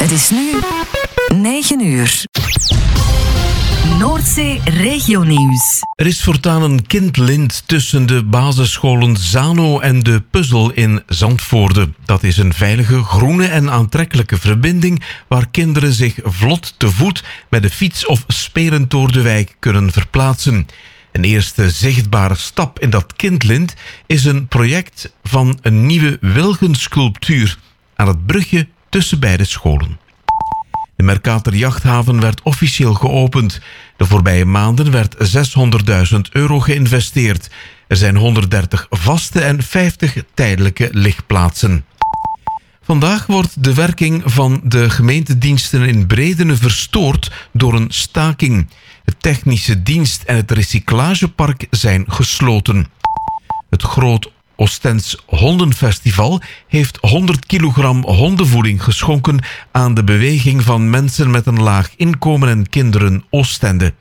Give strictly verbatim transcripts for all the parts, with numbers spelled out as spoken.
Het is nu negen uur. Noordzee Regionieuws. Er is voortaan een kindlint tussen de basisscholen Zano en de Puzzel in Zandvoorde. Dat is een veilige, groene en aantrekkelijke verbinding waar kinderen zich vlot te voet met de fiets of spelend door de wijk kunnen verplaatsen. Een eerste zichtbare stap in dat kindlint is een project van een nieuwe wilgensculptuur aan het brugje tussen beide scholen. De Mercator Jachthaven werd officieel geopend. De voorbije maanden werd zeshonderdduizend euro geïnvesteerd. Er zijn honderddertig vaste en vijftig tijdelijke ligplaatsen. Vandaag wordt de werking van de gemeentediensten in Bredene verstoord door een staking. De technische dienst en het recyclagepark zijn gesloten. Het Groot Ostends Hondenfestival heeft honderd kilogram hondenvoeding geschonken aan de beweging van mensen met een laag inkomen en kinderen Oostende.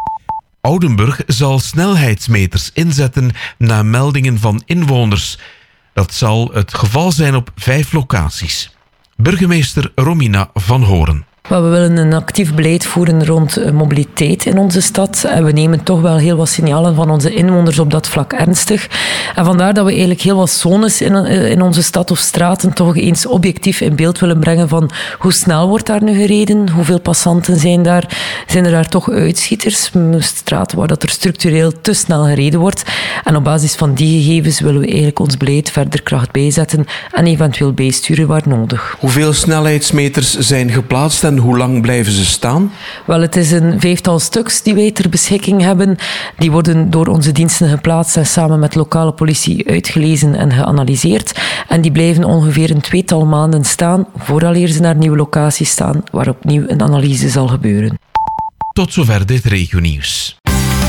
Oudenburg zal snelheidsmeters inzetten na meldingen van inwoners. Dat zal het geval zijn op vijf locaties. Burgemeester Romina van Horen. We willen een actief beleid voeren rond mobiliteit in onze stad. En we nemen toch wel heel wat signalen van onze inwoners op dat vlak ernstig. En vandaar dat we eigenlijk heel wat zones in, in onze stad of straten toch eens objectief in beeld willen brengen van hoe snel wordt daar nu gereden, hoeveel passanten zijn daar, zijn er daar toch uitschieters, straten waar dat er structureel te snel gereden wordt. En op basis van die gegevens willen we eigenlijk ons beleid verder kracht bijzetten en eventueel bijsturen waar nodig. Hoeveel snelheidsmeters zijn geplaatst en hoe lang blijven ze staan? Wel, het is een vijftal stuks die wij ter beschikking hebben. Die worden door onze diensten geplaatst en samen met lokale politie uitgelezen en geanalyseerd. En die blijven ongeveer een tweetal maanden staan, vooraleer ze naar nieuwe locaties staan, waar opnieuw een analyse zal gebeuren. Tot zover dit regionieuws.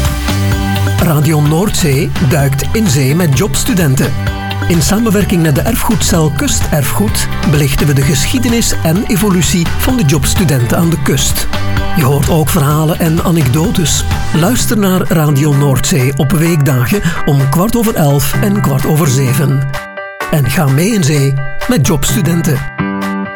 Radio Noordzee duikt in zee met jobstudenten. In samenwerking met de erfgoedcel Kusterfgoed belichten we de geschiedenis en evolutie van de jobstudenten aan de kust. Je hoort ook verhalen en anekdotes. Luister naar Radio Noordzee op weekdagen om kwart over elf en kwart over zeven. En ga mee in zee met jobstudenten.